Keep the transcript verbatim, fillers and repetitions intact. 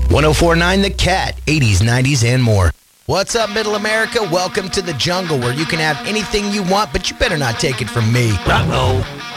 one oh four point nine The Cat, eighties, nineties, and more. What's up, Middle America? Welcome to the jungle where you can have anything you want, but you better not take it from me. Uh-oh.